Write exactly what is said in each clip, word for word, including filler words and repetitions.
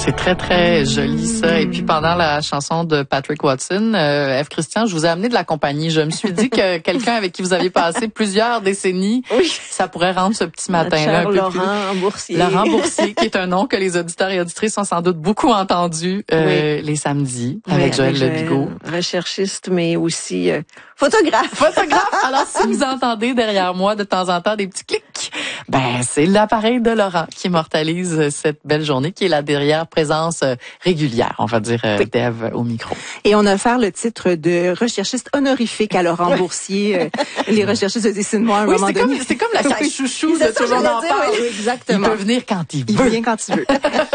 C'est très, très joli, ça. Et puis, pendant la chanson de Patrick Watson, euh, Ève Christian, je vous ai amené de la compagnie. Je me suis dit que quelqu'un avec qui vous aviez passé plusieurs décennies, oui. ça pourrait rendre ce petit matin-là un peu Laurent plus... Boursier. Laurent Boursier, qui est un nom que les auditeurs et auditrices ont sans doute beaucoup entendu euh, oui. les samedis oui, avec Joël avec Lebigot. Recherchiste, mais aussi euh, photographe. Photographe. Alors, si vous entendez derrière moi de temps en temps des petits clics, ben c'est l'appareil de Laurent qui immortalise cette belle journée, qui est la derrière présence régulière, on va dire, oui. d'Ève au micro. Et on a offert le titre de recherchiste honorifique à Laurent Boursier, euh, les recherchistes de Dessine-moi à un oui, moment c'est donné. Comme, c'est comme la carte oui. chouchou de tout le monde en parle. Oui, exactement. Il peut venir quand il veut. Il vient quand il veut.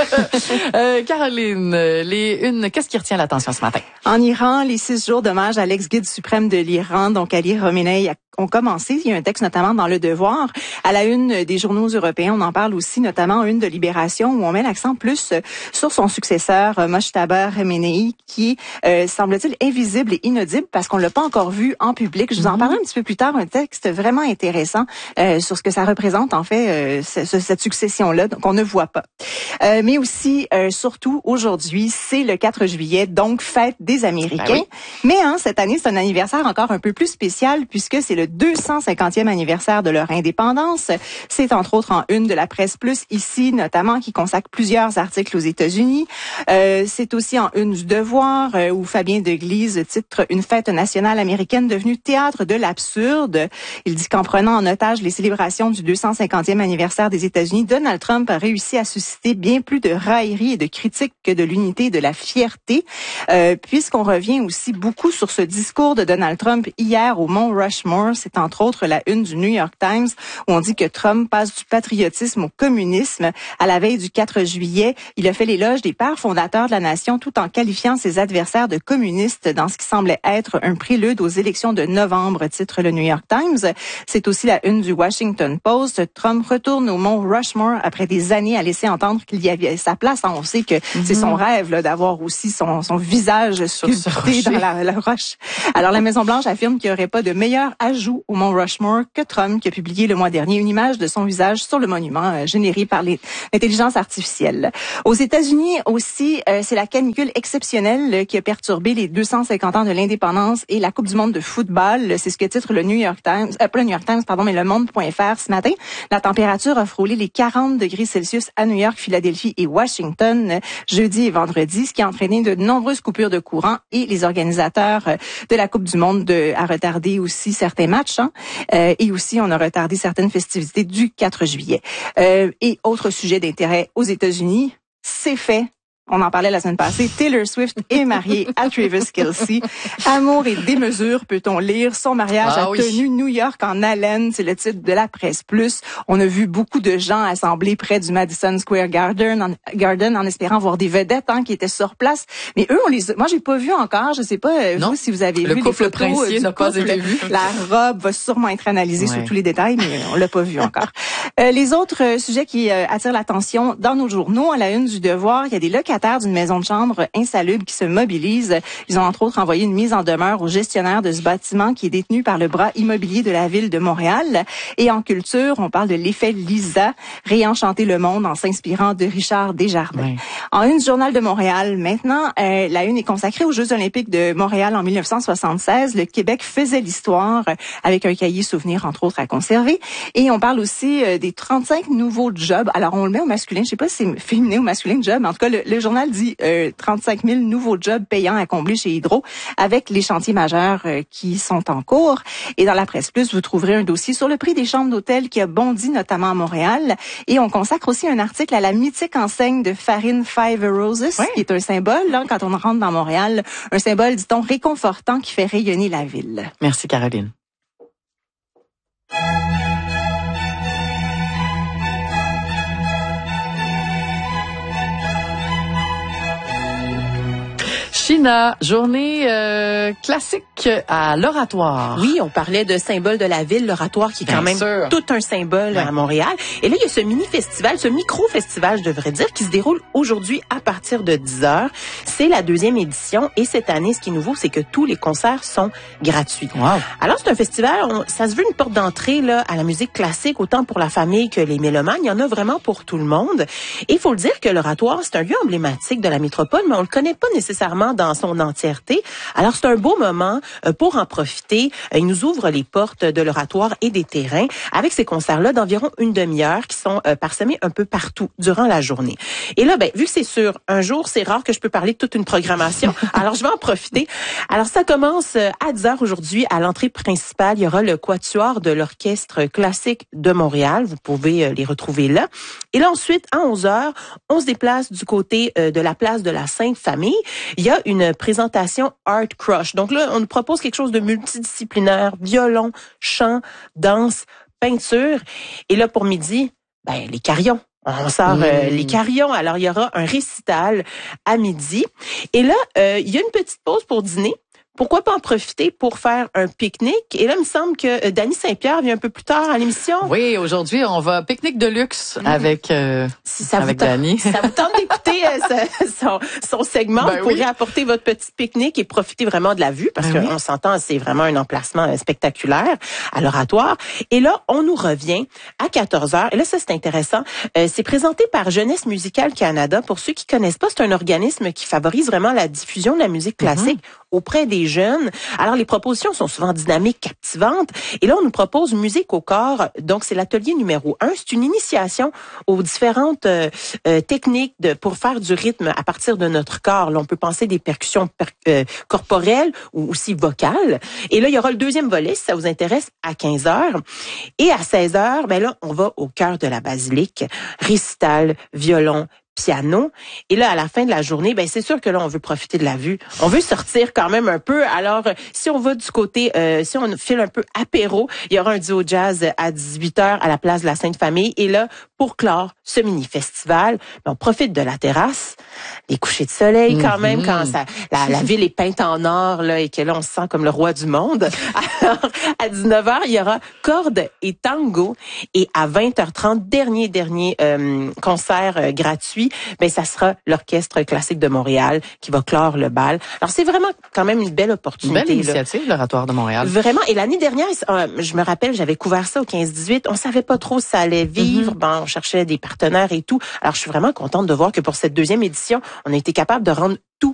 euh, Caroline, les une, qu'est-ce qui retient l'attention ce matin? En Iran, les six jours d'hommage à l'ex-guide suprême de l'Iran, donc Ali Khamenei, ont commencé. Il y a un texte notamment dans Le Devoir. À la une des journaux européens, on en parle aussi, notamment une de Libération, où on met l'accent plus sur son successeur, Mojtaba Khamenei, qui euh, semble-t-il invisible et inaudible parce qu'on l'a pas encore vu en public. Je vous en parlerai un petit peu plus tard, un texte vraiment intéressant euh, sur ce que ça représente, en fait, euh, ce, cette succession-là, qu'on ne voit pas. Euh, mais aussi, euh, surtout, aujourd'hui, c'est le quatre juillet, donc fête des Américains. Ben oui. Mais hein, cette année, c'est un anniversaire encore un peu plus spécial puisque c'est le deux cent cinquantième anniversaire de leur indépendance. C'est entre autres en une de la Presse Plus ici, notamment, qui consacre plusieurs articles aux États-Unis. Euh, c'est aussi en une du Devoir, euh, où Fabien Deglise titre « Une fête nationale américaine devenue théâtre de l'absurde ». Il dit qu'en prenant en otage les célébrations du deux cent cinquantième anniversaire des États-Unis, Donald Trump a réussi à susciter bien plus de railleries et de critiques que de l'unité et de la fierté, euh, puisqu'on revient aussi beaucoup sur ce discours de Donald Trump hier au Mont Rushmore. C'est entre autres la une du New York Times où on dit que Trump passe du patriotisme au communisme. À la veille du quatre juillet, il a fait l'éloge des pères fondateurs de la nation tout en qualifiant ses adversaires de communistes dans ce qui semblait être un prélude aux élections de novembre, titre le New York Times. C'est aussi la une du Washington Post. Trump retourne au Mont Rushmore après des années à laisser entendre qu'il y avait sa place. On sait que mm-hmm. c'est son rêve là, d'avoir aussi son, son visage sculpté dans la, la roche. Alors la Maison-Blanche affirme qu'il n'y aurait pas de meilleur ajout au Mont Rushmore que Trump, qui a publié le mois dernier une image de son visage sur le monument euh, généré par les, l'intelligence artificielle. Aux États-Unis aussi, euh, c'est la canicule exceptionnelle euh, qui a perturbé les deux cent cinquante ans de l'indépendance et la Coupe du monde de football. C'est ce que titre le New York Times, euh, pas le New York Times, pardon, mais le Monde point F R ce matin. La température a frôlé les quarante degrés Celsius à New York, Philadelphie et Washington euh, jeudi et vendredi, ce qui a entraîné de nombreuses coupures de courant et les organisateurs euh, de la Coupe du monde de, a retardé aussi certains matchs. Hein, euh, et aussi, on a retardé certaines festivités du quatre juillet. Euh, et autre sujet d'intérêt aux États-Unis, c'est fait. On en parlait la semaine passée. Taylor Swift est mariée à Travis Kelce. Amour et démesure, peut-on lire. Son mariage ah, a oui. tenu New York en haleine. C'est le titre de la Presse Plus. On a vu beaucoup de gens assemblés près du Madison Square Garden en, Garden, en espérant voir des vedettes hein, qui étaient sur place. Mais eux, on les, moi, j'ai pas vu encore. Je sais pas non. vous si vous avez le vu couple les photos princier du n'a pas couple. été vu. La robe va sûrement être analysée ouais. sur tous les détails, mais on l'a pas vu encore. Euh, les autres euh, sujets qui euh, attirent l'attention dans nos journaux, à la une du Devoir, il y a des locataires d'une maison de chambre insalubre qui se mobilisent. Ils ont entre autres envoyé une mise en demeure au gestionnaire de ce bâtiment qui est détenu par le bras immobilier de la ville de Montréal. Et en culture, on parle de l'effet Lisa, réenchanter le monde en s'inspirant de Richard Desjardins. Oui. En une du Journal de Montréal, maintenant, euh, la une est consacrée aux Jeux olympiques de Montréal en dix-neuf cent soixante-seize. Le Québec faisait l'histoire avec un cahier souvenir, entre autres, à conserver. Et on parle aussi euh, des trente-cinq nouveaux jobs. Alors, on le met au masculin. Je sais pas si c'est féminin ou masculin job. En tout cas, le, le journal dit euh, trente-cinq mille nouveaux jobs payants à combler chez Hydro avec les chantiers majeurs euh, qui sont en cours. Et dans la Presse Plus, vous trouverez un dossier sur le prix des chambres d'hôtel qui a bondi notamment à Montréal. Et on consacre aussi un article à la mythique enseigne de farine Five Roses, oui. qui est un symbole, là, quand on rentre dans Montréal, un symbole, dit-on, réconfortant qui fait rayonner la ville. Merci, Caroline. Chez Gina, journée euh, classique à l'Oratoire. Oui, on parlait de symbole de la ville, l'Oratoire, qui est quand Bien même sûr. tout un symbole Ouais. à Montréal. Et là, il y a ce mini-festival, ce micro-festival, je devrais dire, qui se déroule aujourd'hui à partir de dix heures. C'est la deuxième édition et cette année, ce qui est nouveau, c'est que tous les concerts sont gratuits. Wow. Alors, c'est un festival, on, ça se veut une porte d'entrée là à la musique classique, autant pour la famille que les mélomanes. Il y en a vraiment pour tout le monde. Et il faut le dire que l'Oratoire, c'est un lieu emblématique de la métropole, mais on le connaît pas nécessairement dans son entièreté. Alors, c'est un beau moment euh, pour en profiter. Euh, il nous ouvre les portes de l'Oratoire et des terrains avec ces concerts-là d'environ une demi-heure qui sont euh, parsemés un peu partout durant la journée. Et là, ben, vu que c'est sur un jour, c'est rare que je peux parler de toute une programmation. Alors, je vais en profiter. Alors, ça commence euh, à dix heures aujourd'hui. À l'entrée principale, il y aura le quatuor de l'Orchestre classique de Montréal. Vous pouvez euh, les retrouver là. Et là, ensuite, à onze heures, on se déplace du côté euh, de la place de la Sainte-Famille. Il y a une présentation Art Crush. Donc là, on nous propose quelque chose de multidisciplinaire, violon, chant, danse, peinture. Et là, pour midi, ben, les carillons. On sort euh, Mmh. les carillons. Alors, il y aura un récital à midi. Et là, euh, il y a une petite pause pour dîner. Pourquoi pas en profiter pour faire un pique-nique? Et là, il me semble que euh, Dany Saint-Pierre vient un peu plus tard à l'émission. Oui, aujourd'hui, on va pique-nique de luxe Mmh. avec euh, Si ça avec vous tente, Dany. si ça vous tente d'écouter euh, ce- son, son segment, Ben vous pourrez oui. apporter votre petit pique-nique et profiter vraiment de la vue parce Ben qu'on oui. s'entend, c'est vraiment un emplacement euh, spectaculaire à l'Oratoire. Et là, on nous revient à quatorze heures. Et là, ça, c'est intéressant. Euh, c'est présenté par Jeunesse musicale Canada. Pour ceux qui connaissent pas, c'est un organisme qui favorise vraiment la diffusion de la musique classique auprès des jeunes. Alors, les propositions sont souvent dynamiques, captivantes. Et là, on nous propose Musique au corps. Donc, c'est l'atelier numéro un. C'est une initiation aux différentes euh, euh, techniques de, pour faire du rythme à partir de notre corps. Là, on peut penser des percussions per, euh, corporelles ou aussi vocales. Et là, il y aura le deuxième volet, si ça vous intéresse, à quinze heures. Et à seize heures, ben là, on va au cœur de la basilique. Récital, violon, piano. Et là, à la fin de la journée, ben c'est sûr que là, on veut profiter de la vue. On veut sortir quand même un peu. Alors, si on va du côté, euh, si on file un peu apéro, il y aura un duo jazz à dix-huit heures à la place de la Sainte-Famille. Et là, pour clore ce mini-festival, ben, on profite de la terrasse, les couchers de soleil quand Mm-hmm. même, quand ça, la, la ville est peinte en or là, et que là, on se sent comme le roi du monde. Alors, à dix-neuf heures, il y aura cordes et tango. Et à vingt heures trente, dernier, dernier euh, concert euh, gratuit, ben ça sera l'Orchestre classique de Montréal qui va clore le bal. Alors, c'est vraiment quand même une belle Une opportunité. belle initiative, l'Oratoire de Montréal. Vraiment. Et l'année dernière, euh, je me rappelle, j'avais couvert ça au quinze dix-huit. On savait pas trop si ça allait vivre. Mm-hmm. Bon, on cherchait des partenaires et tout. Alors, je suis vraiment contente de voir que pour cette deuxième édition, on a été capable de rendre tout